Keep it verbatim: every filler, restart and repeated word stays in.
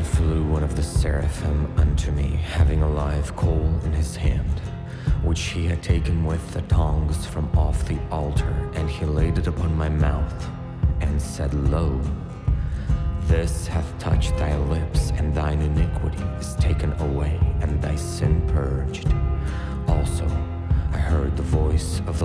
flew one of the seraphim unto me, having a live coal in his hand, which he had taken with the tongs from off the altar, and he laid it upon my mouth, and said, Lo, this hath touched thy lips, and thine iniquity is taken away, and thy sin purged. Also I heard the voice of the